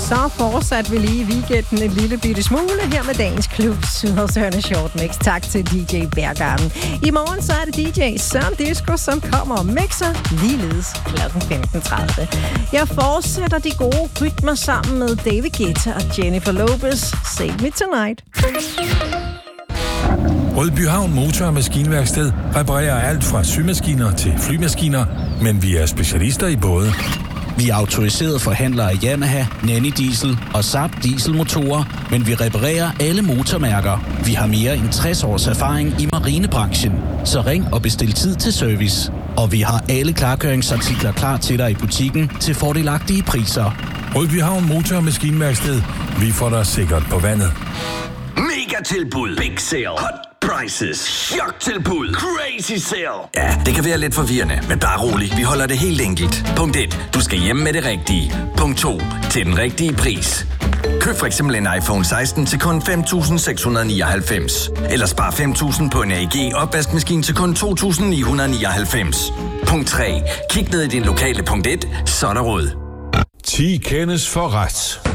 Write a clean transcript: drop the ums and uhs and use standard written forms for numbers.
så fortsat vi lige i weekenden en lille bitte smule her med dagens klub Sydsørende Short Mix. Tak til DJ Bergarden. I morgen så er det DJ Søren Disco, som kommer og mixer ligeledes kl. 15.30. Jeg fortsætter de gode rytmer sammen med David Guetta og Jennifer Lopez. Save Me Tonight. Rødbyhavn Motor- og Maskinværksted reparerer alt fra symaskiner til flymaskiner, men vi er specialister i både. Vi er autoriserede forhandlere af Yamaha, Nanny Diesel og Saab dieselmotorer, men vi reparerer alle motormærker. Vi har mere end 60 års erfaring i marinebranchen, så ring og bestil tid til service. Og vi har alle klargøringsartikler klar til dig i butikken til fordelagtige priser. Rødbyhavn Motor- og Maskinværksted. Vi får dig sikkert på vandet. Mega tilbud. Big sale. Hot prices. Chok-tilbud. Crazy sale. Ja, det kan være lidt forvirrende, men bare rolig. Vi holder det helt enkelt. Punkt 1. Du skal hjem med det rigtige. Punkt 2. Til den rigtige pris. Køb for eksempel en iPhone 16 til kun 5.699. Eller spar 5.000 på en AEG opvaskemaskine til kun 2.999. Punkt 3. Kig ned i din lokale Punkt 1, så er der råd. 10 kendes for ret.